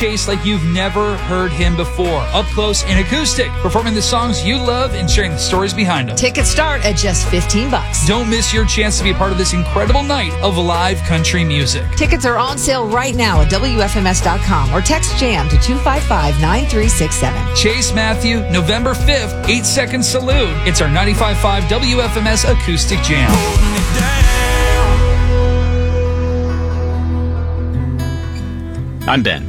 Chase like you've never heard him before. Up close and acoustic, performing the songs you love and sharing the stories behind them. Tickets start at just $15. Don't miss your chance to be a part of this incredible night of live country music. Tickets are on sale right now at WFMS.com or text JAM to 255-9367. Chase Matthew, November 5th, 8-second salute. It's our 95.5 WFMS Acoustic Jam. I'm Ben.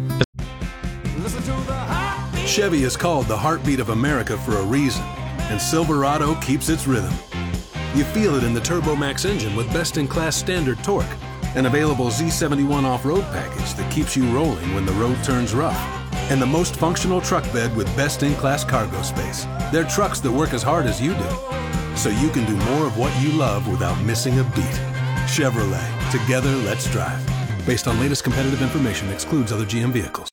Chevy is called the heartbeat of America for a reason, and Silverado keeps its rhythm. You feel it in the TurboMax engine with best-in-class standard torque, an available Z71 off-road package that keeps you rolling when the road turns rough, and the most functional truck bed with best-in-class cargo space. They're trucks that work as hard as you do, so you can do more of what you love without missing a beat. Chevrolet, together let's drive. Based on latest competitive information, excludes other GM vehicles.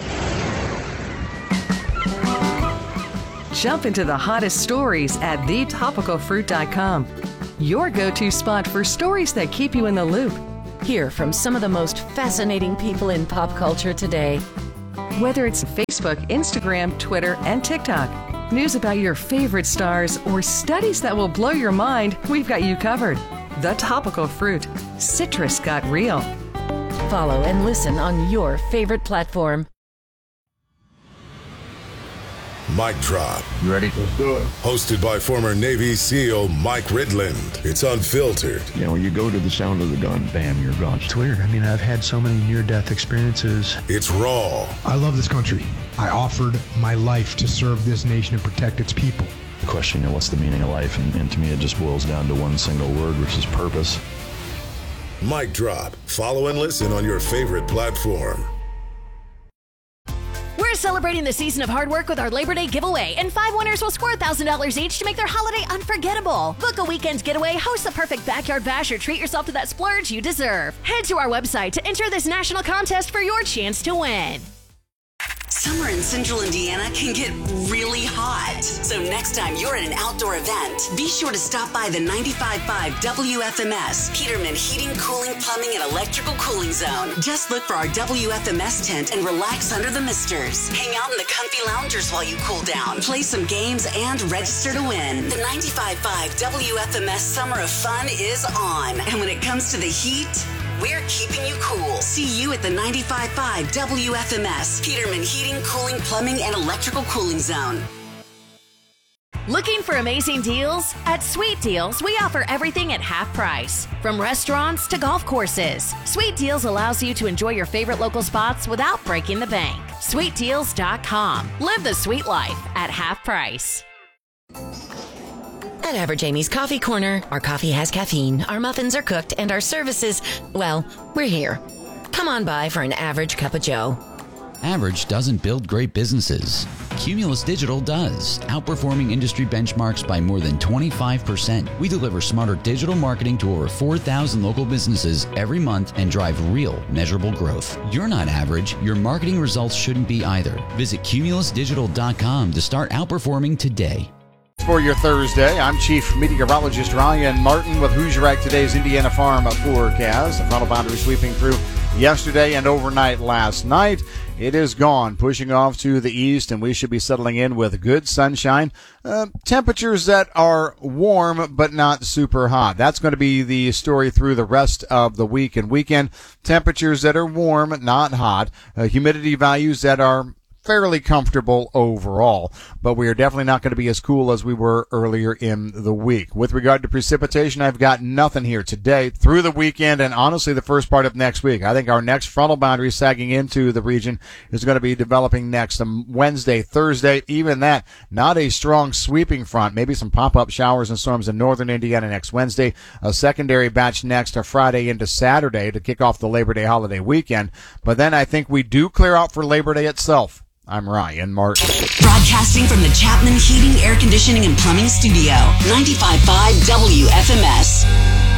Jump into the hottest stories at thetopicalfruit.com. Your go-to spot for stories that keep you in the loop. Hear from some of the most fascinating people in pop culture today. Whether it's Facebook, Instagram, Twitter, and TikTok, news about your favorite stars, or studies that will blow your mind, we've got you covered. The Topical Fruit. Citrus got real. Follow and listen on your favorite platform. Mic Drop. You ready? Let's do it. Hosted by former Navy SEAL Mike Ridland. It's unfiltered. You know, when you go to the sound of the gun, bam, you're gone. It's weird. I mean, I've had so many near-death experiences. It's raw. I love this country. I offered my life to serve this nation and protect its people. The question, what's the meaning of life? And to me, it just boils down to one single word, which is purpose. Mic Drop. Follow and listen on your favorite platform. We're celebrating the season of hard work with our Labor Day giveaway, and 5 winners will score $1,000 each to make their holiday unforgettable. Book a weekend getaway, host the perfect backyard bash, or treat yourself to that splurge you deserve. Head to our website to enter this national contest for your chance to win. Summer in Central Indiana can get really hot. So next time you're at an outdoor event, be sure to stop by the 95.5 WFMS Peterman Heating, Cooling, Plumbing, and Electrical Cooling Zone. Just look for our WFMS tent and relax under the misters. Hang out in the comfy loungers while you cool down. Play some games and register to win. The 95.5 WFMS Summer of Fun is on. And when it comes to the heat, we're keeping you cool. See you at the 95.5 WFMS Peterman Heating, Cooling, Plumbing, and Electrical Cooling Zone. Looking for amazing deals? At Sweet Deals, we offer everything at half price. From restaurants to golf courses, Sweet Deals allows you to enjoy your favorite local spots without breaking the bank. SweetDeals.com. Live the sweet life at half price. At Average Amy's Coffee Corner, our coffee has caffeine, our muffins are cooked, and our services, well, we're here. Come on by for an average cup of joe. Average doesn't build great businesses. Cumulus Digital does, outperforming industry benchmarks by more than 25%. We deliver smarter digital marketing to over 4,000 local businesses every month and drive real, measurable growth. You're not average. Your marketing results shouldn't be either. Visit cumulusdigital.com to start outperforming today. For your Thursday, I'm Chief Meteorologist Ryan Martin with Hoosier Act Today's Indiana Farm forecast. The frontal boundary sweeping through yesterday and overnight last night. It is gone, pushing off to the east, and we should be settling in with good sunshine. Temperatures that are warm but not super hot. That's going to be the story through the rest of the week and weekend. Temperatures that are warm, not hot. Humidity values that are fairly comfortable overall, but we are definitely not going to be as cool as we were earlier in the week. With regard to precipitation, I've got nothing here today through the weekend and honestly the first part of next week. I think our next frontal boundary sagging into the region is going to be developing next Wednesday, Thursday. Even that, not a strong sweeping front. Maybe some pop-up showers and storms in northern Indiana next Wednesday. A secondary batch next Friday into Saturday to kick off the Labor Day holiday weekend. But then I think we do clear out for Labor Day itself. I'm Ryan Martin. Broadcasting from the Chapman Heating, Air Conditioning, and Plumbing Studio, 95.5 WFMS.